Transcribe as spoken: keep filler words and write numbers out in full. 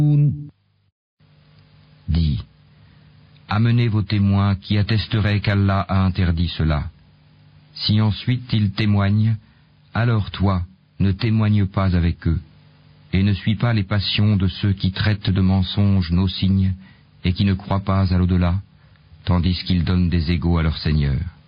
Dis, amenez vos témoins qui attesteraient qu'Allah a interdit cela. Si ensuite ils témoignent, alors toi, ne témoigne pas avec eux, et ne suis pas les passions de ceux qui traitent de mensonges nos signes et qui ne croient pas à l'au-delà, tandis qu'ils donnent des égaux à leur Seigneur.